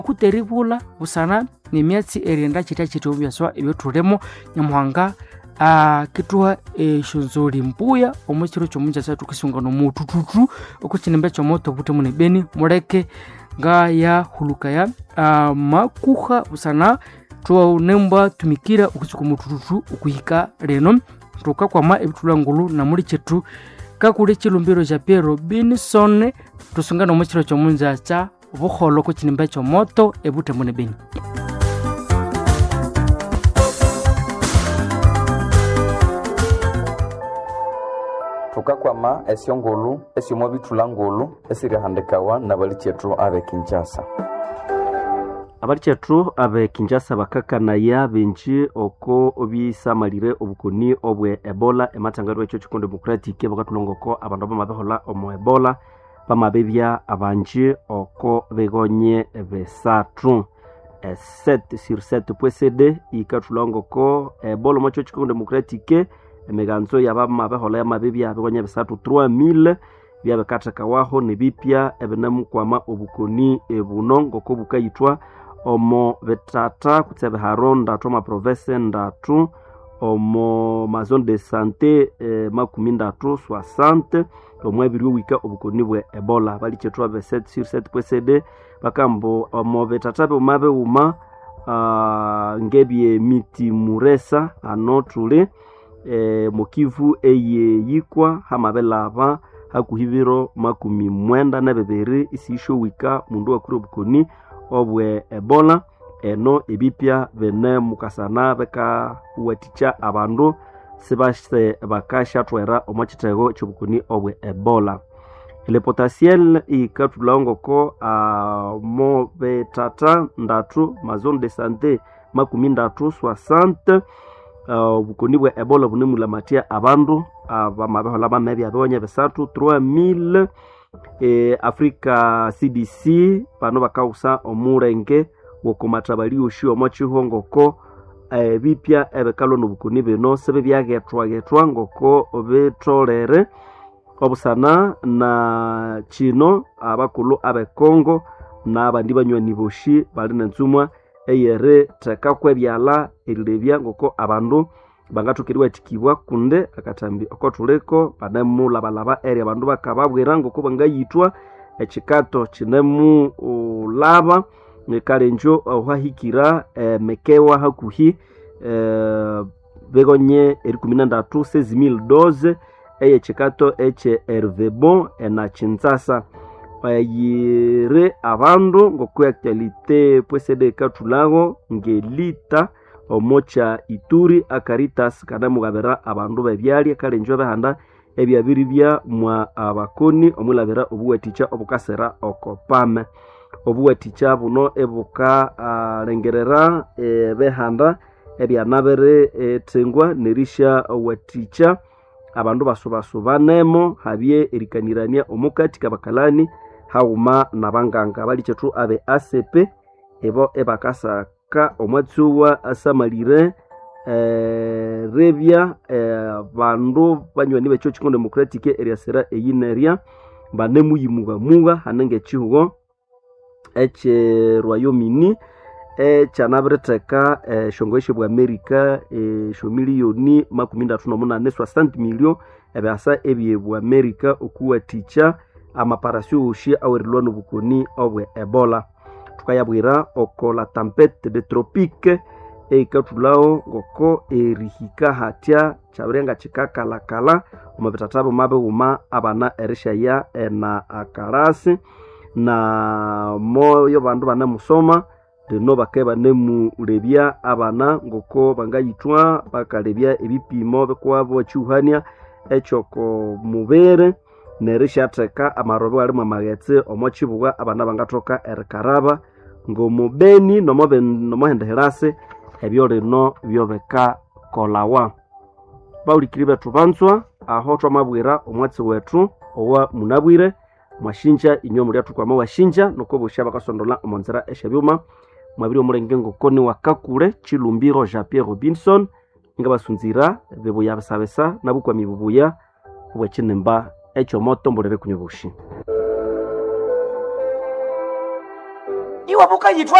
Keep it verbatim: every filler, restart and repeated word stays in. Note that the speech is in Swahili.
kuteribula busana ni myatsi erinda chita chito byaswa ebyo tulemo Nyamuhanga a kitwa eshonzoli mbuya omukiro kyomunja satu kisungano mutututu okuchinembe kyomoto bute mune Beni muleke nga ya hulukaya uh, makuha busana tuwa unemba tumikira ukisuku mutututu ukuhika reno tuka kwa ma ebitula ngulu na muri chetu kakule chilumbiro ja Pierre Robinson tusungana omukiro kyomunja cha buholo kuchinembe kyomoto ebute mune Beni. Tukakwama esyo ngulu esyo mobitula ngulu esirihandikawa nabali chetu abe Kinshasa. Abali chetu abe Kinshasa bakakanaya benji oko obisamalire obukoni obwe Ebola ematangaro ekyo Congo Democratic bakatulongoko abantu bamabehola omo Ebola bamabebya abanji oko begonye besatu sept sur sept point C D ikatulongoko Ebola mo Congo Democratic emeganzo yabama behola ya mabebi abegonye besatu trois mille byabekataka waho nebipya ebenemu kwama obukoni ebunongo ko bukayitwa omo betata kutsebe haronda toma province ndatu omo ma zone de santé eh, makumi ndatu soixante omwe biriwe wika obukoni bwe Ebola bali chetwa be sept sur sept point C D bakambo omo betata be umabe uma uh, ngebye miti muresa anotule E, mokivu eye yikwa hamabelava hakuhibiro makumi mwenda na beberi isisho wika mundu wakuri obukoni obwe Ebola eno ebipya bene mukasana beka waticha abandu sibase bakasha twera omachitego chobukoni obwe Ebola. Le potentiel ikatulongo ko a mo betata ndatu ma zone de santé makumi ndatu soixante obukoni uh, bwe Ebola bunemula matia abandu abamabehola uh, bamebi abonye besatu trois mille e Africa C D C pano bakausa omurenge wokomatabali oshio mochihongoko e bipya ebekalo nobukoni beno sebe byagetwa getwa ngoko obetolere obusana na chino abakulu abe Congo na abandi banywani boshi bali nenzumwa eyere tekakwe byala erilebya ngoko abandu bangatukirwa tikibwa kunde akatambi okotuleko banemu balaba eri abandu bakababwera ngoko bangayitwa ekikato kinemu ulaba nekalenjo ohahikira e, mekewa hakuhi e, begonye eri kumi na ndatu seize mille doze eye chikato eche ervebon ena chinzasa yire abandu ngoku actualite pwesede katulago ngelita omocha Ituri akaritas kana mugabera abandu bebyali kalenjo behanda ebyabiri bya mwa abakoni omulabera obuwaticha obukasera okopame obuwaticha buno ebuka uh, rengerera e, behanda ebyanabere etengwa nerisha waticha abandu basobasubanemo habye erikanirania omukati kabakalani hauma nabanganga bali chetu abe A C P ebo ebakasaka omwatsuwa asamalire eh, rebya eh, bandu banywani becho Congo Democratic area sera eyineria banemu yimuga muga hanenge chihugo eche Royaume-Uni e chanabreteka e shongoishe bwa America e sho milioni makumi ndatu na munane soixante million ebasa ebye bwa America okuwa ticha amaparasyo ushi awerilwa nobukoni obwe Ebola tukayabwira oko la tempête de tropique e katulao ngoko erihika hatya chabrenga chikakala kala omabetatabo mabe uma abana erisha ya ena akarasi na moyo bandu bana musoma no bakeba nemu ulebya abana ngoko bangayitwa bakalebya ebipimo bekwabo chuhania echoko mubere nerishateka amarobo ali mu magetse omochibugwa abana bangatoka erikaraba ngo mubeni no mobe no mohenderase ebyo rino byobeka kolawa baulikiri betu banswa aho twamabwira omwatsi wetu owa munabwire mashinja inyo muri atukwama washinja nuko busha bakasondola omonzera eshabyuma mwabiri omurenge ngokoni wakakure chilumbiro Jean Pierre Robinson ngabasunzira bebo yabasabesa nabukwa mibubuya bwechinemba echo moto mbolere kunyobushi. wabuka yitwa